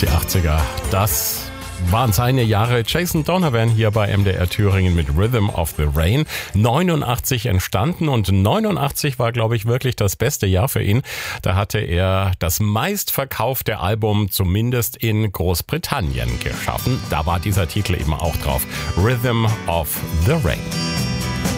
Die 80er, das waren seine Jahre. Jason Donovan hier bei MDR Thüringen mit Rhythm of the Rain. 89 entstanden und 89 war, glaube ich, wirklich das beste Jahr für ihn. Da hatte er das meistverkaufte Album zumindest in Großbritannien geschaffen. Da war dieser Titel eben auch drauf. Rhythm of the Rain.